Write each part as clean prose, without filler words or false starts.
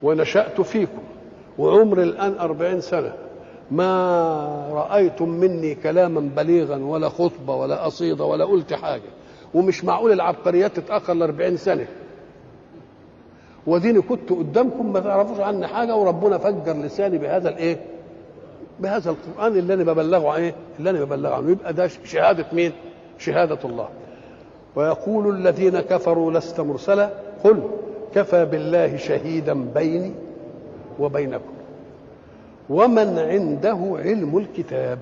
ونشأت فيكم وعمري الآن 40 سنة، ما رأيتم مني كلاما بليغا ولا خطبة ولا قصيدة ولا قلت حاجة، ومش معقول العبقريات تتأخر ل40 سنة، وديني كنت قدامكم ما تعرفوش عني حاجة، وربنا فجر لساني بهذا الايه؟ بهذا القرآن اللي انا ببلغه ايه؟ اللي انا ببلغه عنه. يبقى ده شهادة مين؟ شهادة الله. ويقول الذين كفروا لست مرسلا قل كفى بالله شهيدا بيني وبينكم ومن عنده علم الكتاب.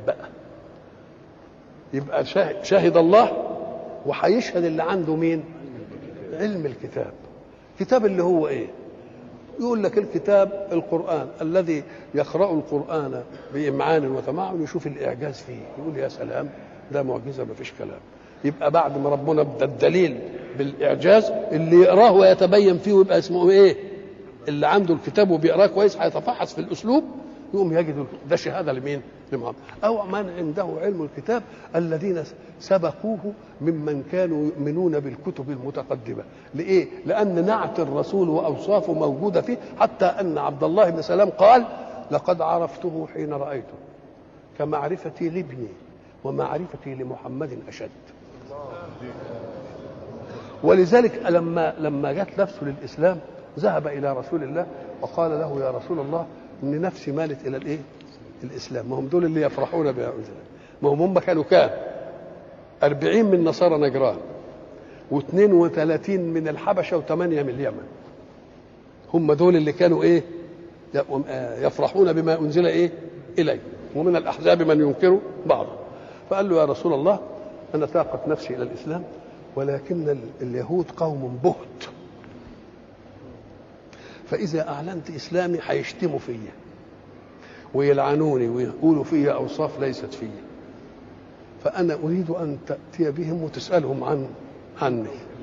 يبقى شهد الله وهيشهد اللي عنده مين؟ علم الكتاب. كتاب اللي هو ايه؟ يقول لك الكتاب القرآن الذي يقرأ القرآن بإمعان وتمعن يشوف الإعجاز فيه يقول يا سلام ده معجزة ما فيش كلام. يبقى بعد ما ربنا ادى الدليل بالإعجاز اللي يقراه ويتبين فيه ويبقى اسمه ايه؟ اللي عنده الكتاب وبيقراه كويس هيتفحص في الأسلوب يقوم يجد ده شهادة لمين؟ لمحمد. أو من عنده علم الكتاب الذين سبقوه ممن كانوا يؤمنون بالكتب المتقدمة. لإيه؟ لأن نعت الرسول وأوصافه موجودة فيه، حتى أن عبد الله بن سلام قال لقد عرفته حين رأيته كمعرفتي لابني ومعرفتي لمحمد أشد. ولذلك لما جت نفسه للإسلام ذهب إلى رسول الله وقال له يا رسول الله إن نفسي مالت إلى الإيه؟ الإسلام. ما هم دول اللي يفرحون بها. ما هم كانوا كام؟ 40 من نصارى نجران و32 من الحبشة و8 من اليمن. هم دول اللي كانوا إيه؟ يفرحون بما أنزل إيه؟ إليه. ومن الأحزاب من ينكر بعضه. فقال له يا رسول الله أنا تاقت نفسي إلى الإسلام ولكن اليهود قوم بهت، فإذا أعلنت إسلامي هيشتموا فيا ويلعنوني ويقولوا فيا أوصاف ليست فيا، فأنا أريد أن تأتي بهم وتسألهم عني.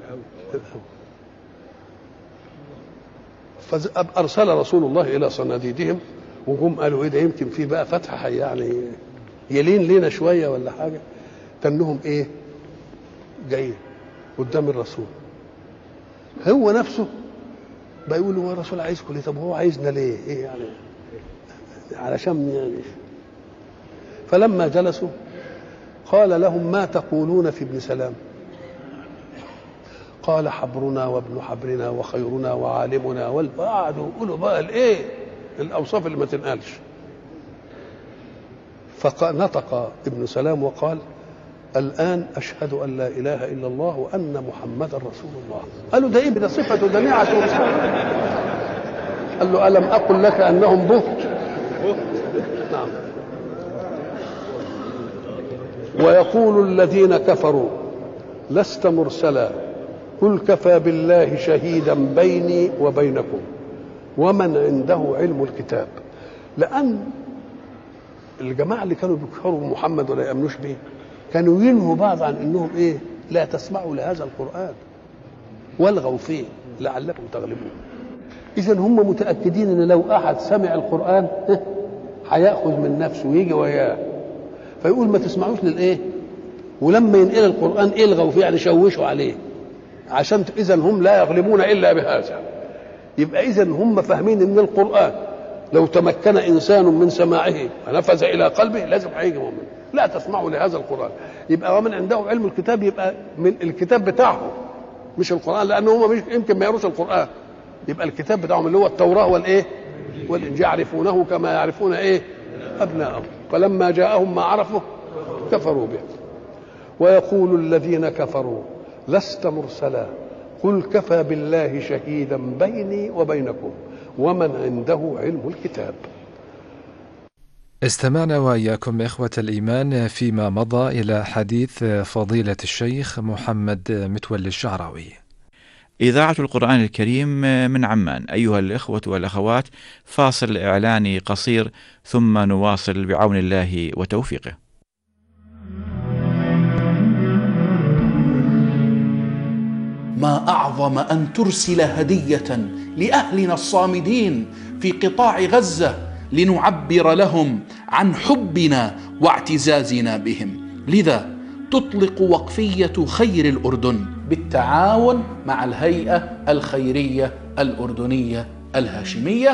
فأرسل رسول الله إلى صناديدهم وجم قالوا إيه ده يمكن فيه بقى فتحة يعني يلين لنا شوية ولا حاجة. تنهم إيه؟ جايين قدام الرسول هو نفسه بيقول هو الرسول عايزكم ليه؟ طب هو عايزنا ليه؟ ايه يعني؟ علشان يعني. فلما جلسوا قال لهم ما تقولون في ابن سلام؟ قال حبرنا وابن حبرنا وخيرنا وعالمنا وقعدوا يقولوا بقى الايه؟ الاوصاف اللي ما تنقالش. فنطق ابن سلام وقال الآن أشهد أن لا إله إلا الله وأن محمدا رسول الله. قالوا ده إيه؟ ده صفة دنيعة. قال له ألم أقل لك أنهم بهت؟ نعم. ويقول الذين كفروا لست مرسلا قل كفى بالله شهيدا بيني وبينكم ومن عنده علم الكتاب. لأن الجماعة اللي كانوا بيكفروا محمد ولا يأمنوش به كانوا ينهوا بعض عن انهم ايه؟ لا تسمعوا لهذا القرآن والغوا فيه لعلكم تغلبون. اذا هم متأكدين ان لو احد سمع القرآن هيأخذ من نفسه ويجي وياه، فيقول ما تسمعوش للايه؟ ولما ينقل القرآن الغوا فيه يعني شوشوا عليه عشان اذا هم لا يغلبون الا بهذا. يبقى اذا هم فاهمين ان القرآن لو تمكن انسان من سماعه ونفذ الى قلبه لازم هيجي مؤمن. لا تسمعوا لهذا القرآن. يبقى ومن عنده علم الكتاب يبقى من الكتاب بتاعه مش القرآن، لأنه هم مش يمكن ما يقروش القرآن. يبقى الكتاب بتاعهم اللي هو التوراة والإيه؟ والإنجيل يعرفونه كما يعرفون إيه؟ أبناءهم. فلما جاءهم ما عرفوا كفروا به. ويقول الذين كفروا لست مرسلا قل كفى بالله شهيدا بيني وبينكم ومن عنده علم الكتاب. استمعنا وإياكم إخوة الإيمان فيما مضى إلى حديث فضيلة الشيخ محمد متولي الشعراوي. إذاعة القرآن الكريم من عمان. أيها الإخوة والأخوات، فاصل إعلاني قصير ثم نواصل بعون الله وتوفيقه. ما أعظم أن ترسل هدية لأهلنا الصامدين في قطاع غزة لنعبر لهم عن حبنا واعتزازنا بهم. لذا تطلق وقفية خير الأردن بالتعاون مع الهيئة الخيرية الأردنية الهاشمية.